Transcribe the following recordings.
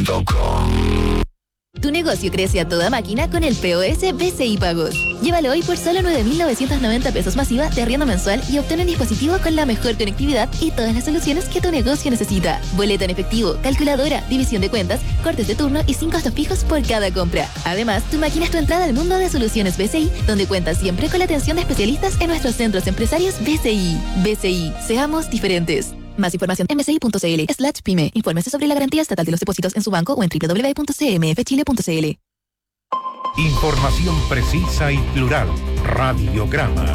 Tu negocio crece a toda máquina con el POS BCI Pagos. Llévalo hoy por solo 9.990 pesos masiva de arriendo mensual y obtén un dispositivo con la mejor conectividad y todas las soluciones que tu negocio necesita. Boleta en efectivo, calculadora, división de cuentas, cortes de turno y 5 costos fijos por cada compra. Además, tu máquina es tu entrada al mundo de soluciones BCI, donde cuentas siempre con la atención de especialistas en nuestros centros empresarios BCI. BCI, seamos diferentes. Más información en bci.cl/pyme. Infórmese sobre la garantía estatal de los depósitos en su banco o en www.cmfchile.cl. Información precisa y plural. Radiograma.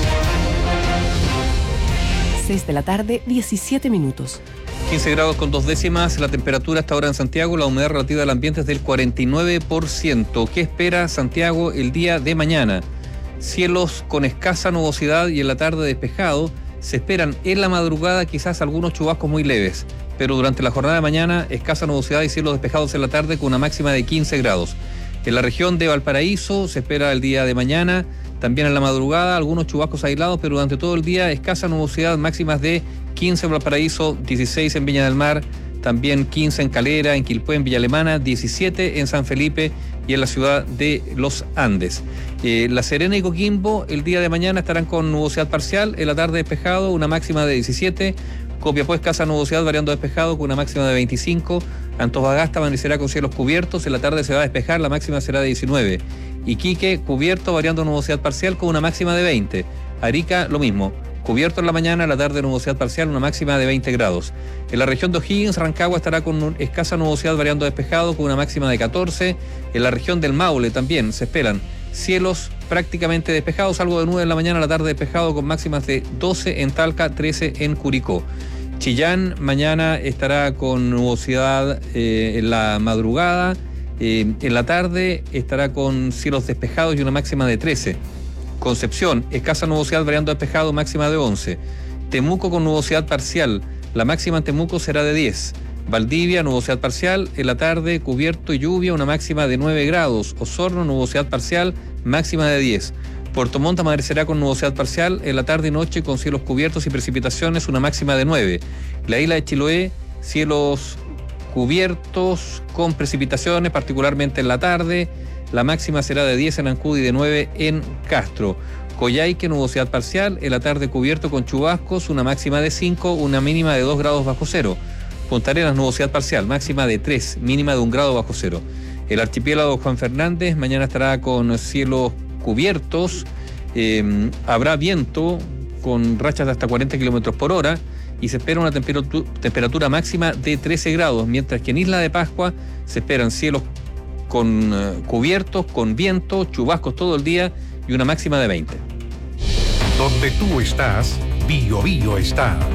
6 de la tarde, 17 minutos. 15 grados con 2 décimas, la temperatura hasta ahora en Santiago, la humedad relativa del ambiente es del 49%. ¿Qué espera Santiago el día de mañana? Cielos con escasa nubosidad y en la tarde despejado. Se esperan en la madrugada quizás algunos chubascos muy leves, pero durante la jornada de mañana escasa nubosidad y cielos despejados en la tarde con una máxima de 15 grados. En la región de Valparaíso se espera el día de mañana, también en la madrugada algunos chubascos aislados, pero durante todo el día escasa nubosidad, máximas de 15 en Valparaíso, 16 en Viña del Mar, también 15 en Calera, en Quilpué, en Villa Alemana, 17 en San Felipe y en la ciudad de Los Andes. La Serena y Coquimbo el día de mañana estarán con nubosidad parcial, en la tarde despejado, una máxima de 17. Copiapó escasa nubosidad variando despejado con una máxima de 25. Antofagasta amanecerá con cielos cubiertos, en la tarde se va a despejar, la máxima será de 19. Iquique cubierto variando nubosidad parcial con una máxima de 20. Arica lo mismo. Cubierto en la mañana, en la tarde nubosidad parcial, una máxima de 20 grados. En la región de O'Higgins, Rancagua estará con escasa nubosidad variando despejado con una máxima de 14. En la región del Maule también se esperan cielos prácticamente despejados, algo de nube en la mañana, en la tarde despejado con máximas de 12 en Talca, 13 en Curicó. Chillán mañana estará con nubosidad en la madrugada, en la tarde estará con cielos despejados y una máxima de 13. Concepción, escasa nubosidad variando despejado, máxima de 11. Temuco con nubosidad parcial, la máxima en Temuco será de 10. Valdivia, nubosidad parcial, en la tarde cubierto y lluvia, una máxima de 9 grados. Osorno, nubosidad parcial, máxima de 10. Puerto Montt amanecerá con nubosidad parcial, en la tarde y noche con cielos cubiertos y precipitaciones, una máxima de 9. La isla de Chiloé, cielos cubiertos con precipitaciones, particularmente en la tarde. La máxima será de 10 en Ancud y de 9 en Castro. Coyhaique, nubosidad parcial, en la tarde cubierto con chubascos, una máxima de 5, una mínima de 2 grados bajo cero. Punta Arenas, nubosidad parcial, máxima de 3, mínima de 1 grado bajo cero. El archipiélago Juan Fernández mañana estará con cielos cubiertos, habrá viento con rachas de hasta 40 kilómetros por hora y se espera una temperatura máxima de 13 grados, mientras que en Isla de Pascua se esperan cielos con cubiertos, con viento, chubascos todo el día y una máxima de 20. Donde tú estás, Bio Bio está.